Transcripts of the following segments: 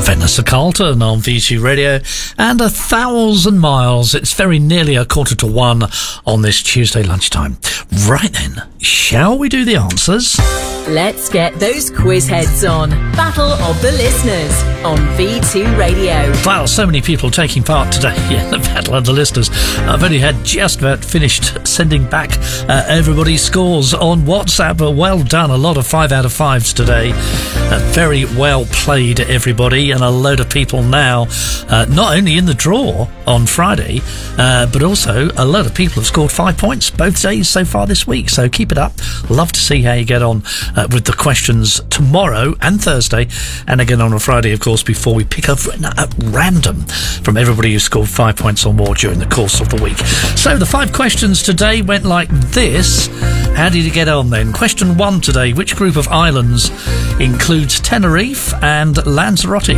Vanessa Carlton on V2 Radio and 1,000 miles. It's very nearly 1:45 on this Tuesday lunchtime. Right then, shall we do the answers? Let's get those quiz heads on. Battle of the Listeners on V2 Radio. Wow, so many people taking part today in the Battle of the Listeners. I've only had just about finished sending back everybody's scores on WhatsApp. Well done, a lot of 5 out of 5s today. Very well played, everybody, and a load of people now not only in the draw on Friday, but also a load of people have scored 5 points both days so far this week. So keep it up. Love to see how you get on with the questions tomorrow and Thursday, and again on a Friday, of course, before we pick up at random from everybody who scored 5 points or more during the course of the week. So the 5 questions today went like this. How did you get on then? Question 1 today: which group of islands includes Tenerife and Lanzarote?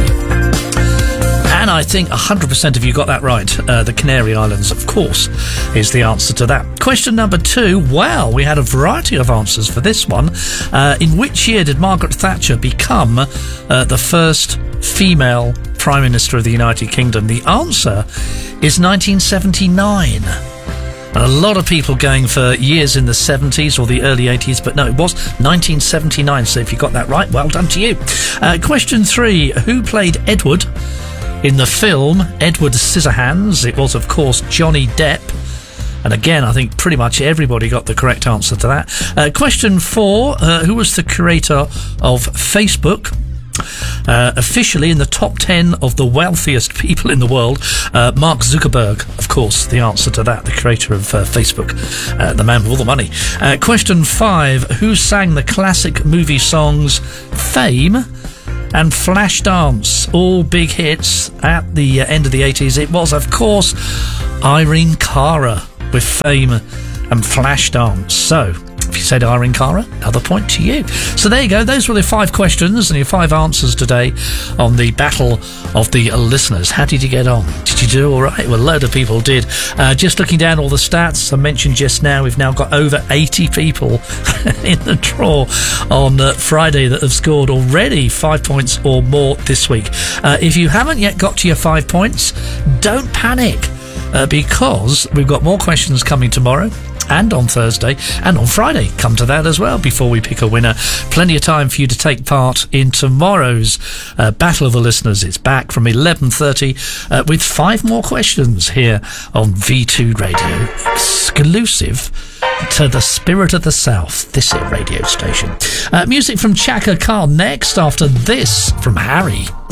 And I think 100% of you got that right. The Canary Islands, of course, is the answer to that. Question number 2. Well, we had a variety of answers for this one. In which year did Margaret Thatcher become the first female Prime Minister of the United Kingdom? The answer is 1979. And a lot of people going for years in the 70s or the early 80s, but no, it was 1979. So if you got that right, well done to you. Question 3. Who played Edward in the film Edward Scissorhands? It was, of course, Johnny Depp. And again, I think pretty much everybody got the correct answer to that. Question 4. Who was the creator of Facebook? Officially in the top 10 of the wealthiest people in the world, Mark Zuckerberg, of course, the answer to that, the creator of Facebook, the man with all the money. Question 5. Who sang the classic movie songs Fame and Flashdance, all big hits at the end of the 80s? It was, of course, Irene Cara with Fame and Flashdance. So, if you said Irene Cara, another point to you. So there you go. Those were the 5 questions and your 5 answers today on the Battle of the Listeners. How did you get on? Did you do all right? Well, a load of people did. Just looking down all the stats I mentioned just now, we've now got over 80 people in the draw on Friday that have scored already 5 points or more this week. If you haven't yet got to your 5 points, don't panic, because we've got more questions coming tomorrow and on Thursday and on Friday. Come to that as well before we pick a winner. Plenty of time for you to take part in tomorrow's Battle of the Listeners. It's back from 11:30 with 5 more questions here on V2 Radio, exclusive to the Spirit of the South, this radio station. Music from Chaka Khan next after this from Harry.